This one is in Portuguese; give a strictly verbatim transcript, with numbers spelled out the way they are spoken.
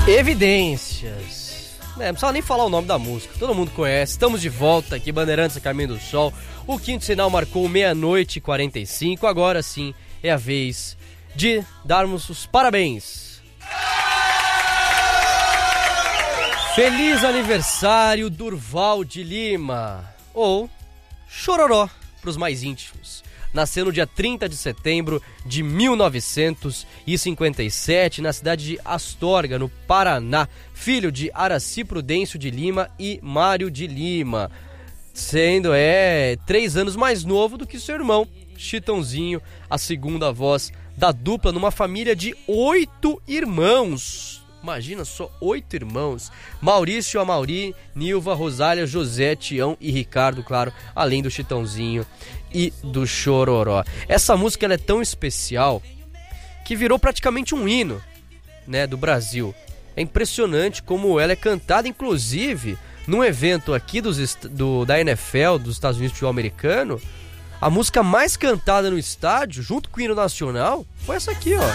Evidências. É, não precisa nem falar o nome da música, todo mundo conhece. Estamos de volta aqui, Bandeirantes a Caminho do Sol. O quinto sinal marcou meia-noite e quarenta e cinco. Agora sim é a vez de darmos os parabéns. Feliz aniversário, Durval de Lima, ou Chororó para os mais íntimos. Nasceu no dia trinta de setembro de mil novecentos e cinquenta e sete, na cidade de Astorga, no Paraná. Filho de Araci Prudêncio de Lima e Mário de Lima. Sendo é três anos mais novo do que seu irmão, Chitãozinho, a segunda voz da dupla numa família de oito irmãos. Imagina só, oito irmãos. Maurício, Amauri, Nilva, Rosália, José, Tião e Ricardo, claro, além do Chitãozinho e do Chororó. Essa música ela é tão especial que virou praticamente um hino, né, do Brasil. É impressionante como ela é cantada, inclusive, num evento aqui dos, do, da N F L, dos Estados Unidos de futebol americano. A música mais cantada no estádio, junto com o hino nacional, foi essa aqui, ó.